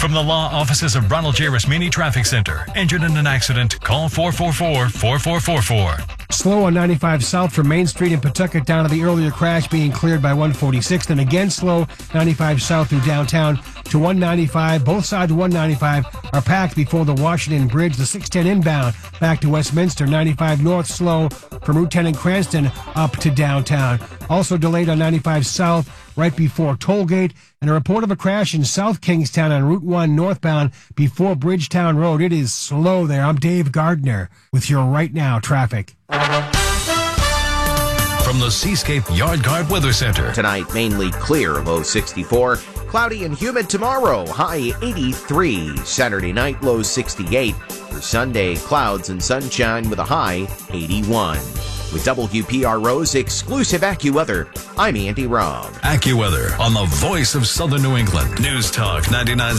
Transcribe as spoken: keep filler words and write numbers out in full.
From the law offices of Ronald J. Rasmini Traffic Center. Injured in an accident? Call four four four, four four four four. Slow on ninety-five south from Main Street in Pawtucket down to the earlier crash being cleared by one forty-sixth. And again slow ninety-five south through downtown to one ninety-five. Both sides of one ninety-five are packed before the Washington Bridge. The six ten inbound back to Westminster. ninety-five north slow from Route ten in Cranston up to downtown. Also delayed on ninety-five south right before Tollgate. And a report of a crash in South Kingstown on Route one northbound before Bridgetown Road. It is slow there. I'm Dave Gardner with your Right Now traffic. From the Seascape Yard Guard Weather Center. Tonight, mainly clear, low sixty-four. Cloudy and humid tomorrow, high eighty-three. Saturday night, low sixty-eight. For Sunday, clouds and sunshine with a high eighty-one. With W P R O's exclusive AccuWeather, I'm Andy Robb. AccuWeather on the voice of Southern New England. News Talk ninety-nine.